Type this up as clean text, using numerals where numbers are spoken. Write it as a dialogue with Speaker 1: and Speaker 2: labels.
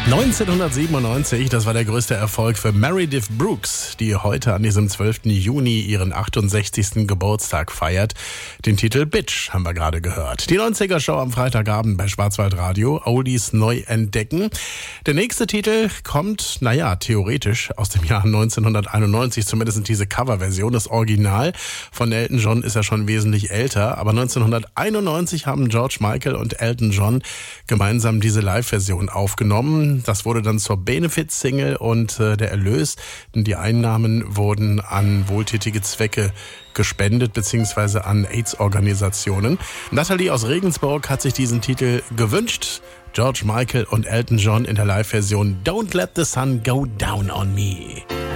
Speaker 1: 1997, das war der größte Erfolg für Meredith Brooks, die heute an diesem 12. Juni ihren 68. Geburtstag feiert. Den Titel Bitch haben wir gerade gehört. Die 90er-Show am Freitagabend bei Schwarzwaldradio, Oldies neu entdecken. Der nächste Titel kommt, theoretisch aus dem Jahr 1991, zumindest sind diese Coverversion. Das Original von Elton John ist ja schon wesentlich älter, aber 1991 haben George Michael und Elton John gemeinsam diese Live-Version aufgenommen. Das wurde dann zur Benefit-Single und der Erlös, die Einnahmen wurden an wohltätige Zwecke gespendet bzw. an AIDS-Organisationen. Natalie aus Regensburg hat sich diesen Titel gewünscht. George Michael und Elton John in der Live-Version Don't Let the Sun Go Down on Me.